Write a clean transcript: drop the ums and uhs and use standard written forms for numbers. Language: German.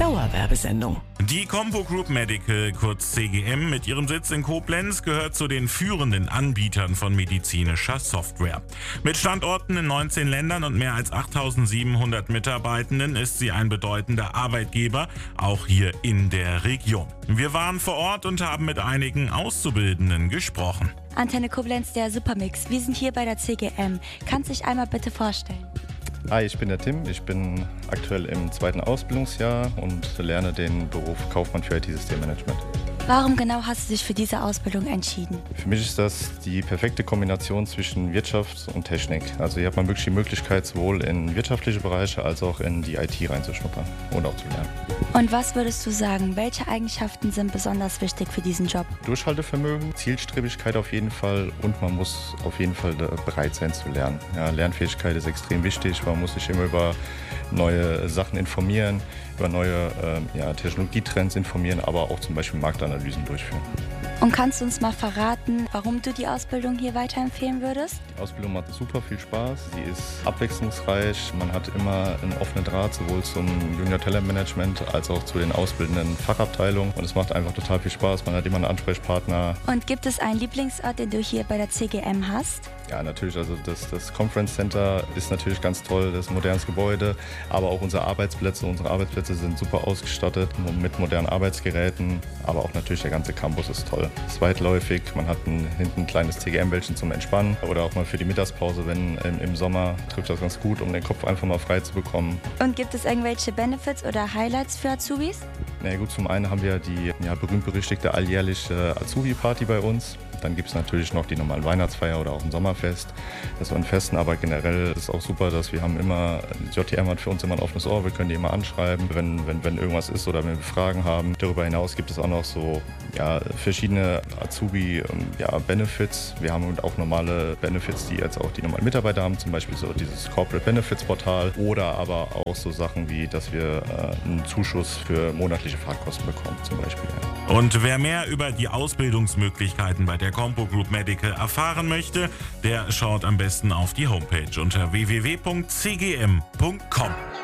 Dauerwerbesendung. Die Compo Group Medical, kurz CGM, mit ihrem Sitz in Koblenz gehört zu den führenden Anbietern von medizinischer Software. Mit Standorten in 19 Ländern und mehr als 8.700 Mitarbeitenden ist sie ein bedeutender Arbeitgeber, auch hier in der Region. Wir waren vor Ort und haben mit einigen Auszubildenden gesprochen. Antenne Koblenz, der Supermix. Wir sind hier bei der CGM. Kannst du dich einmal bitte vorstellen? Hi, ich bin der Tim. Ich bin aktuell im 2. Ausbildungsjahr und lerne den Beruf Kaufmann für IT-Systemmanagement. Warum genau hast du dich für diese Ausbildung entschieden? Für mich ist das die perfekte Kombination zwischen Wirtschaft und Technik. Also hier hat man wirklich die Möglichkeit, sowohl in wirtschaftliche Bereiche als auch in die IT reinzuschnuppern und auch zu lernen. Und was würdest du sagen, welche Eigenschaften sind besonders wichtig für diesen Job? Durchhaltevermögen, Zielstrebigkeit auf jeden Fall und man muss auf jeden Fall bereit sein zu lernen. Ja, Lernfähigkeit ist extrem wichtig, man muss sich immer über neue Sachen informieren, über neue Technologietrends informieren, aber auch zum Beispiel Marktanalysen durchführen. Und kannst du uns mal verraten, warum du die Ausbildung hier weiterempfehlen würdest? Die Ausbildung macht super viel Spaß, sie ist abwechslungsreich, man hat immer einen offenen Draht sowohl zum Junior Talent Management als auch zu den ausbildenden Fachabteilungen und es macht einfach total viel Spaß, man hat immer einen Ansprechpartner. Und gibt es einen Lieblingsort, den du hier bei der CGM hast? Ja, natürlich, also das Conference Center ist natürlich ganz toll, das ist ein modernes Gebäude, aber auch unsere Arbeitsplätze sind super ausgestattet mit modernen Arbeitsgeräten, aber auch natürlich der ganze Campus ist toll. Es ist weitläufig, man hat hinten ein kleines CGM-Wäldchen zum Entspannen oder auch mal für die Mittagspause, wenn im Sommer trifft das ganz gut, um den Kopf einfach mal frei zu bekommen. Und gibt es irgendwelche Benefits oder Highlights für Azubis? Na gut, zum einen haben wir die berühmt-berüchtigte alljährliche Azubi-Party bei uns. Dann gibt es natürlich noch die normalen Weihnachtsfeier oder auch ein Sommerfest. Das war ein Festen, aber generell ist es auch super, dass wir haben immer, JTM hat für uns immer ein offenes Ohr, wir können die immer anschreiben, wenn irgendwas ist oder wenn wir Fragen haben. Darüber hinaus gibt es auch noch so verschiedene Azubi-Benefits. Wir haben auch normale Benefits, die jetzt auch die normalen Mitarbeiter haben, zum Beispiel so dieses Corporate Benefits Portal oder aber auch so Sachen wie, dass wir einen Zuschuss für monatliche Fahrtkosten bekommen zum Beispiel. Und wer mehr über die Ausbildungsmöglichkeiten bei der Compo Group Medical erfahren möchte, der schaut am besten auf die Homepage unter www.cgm.com.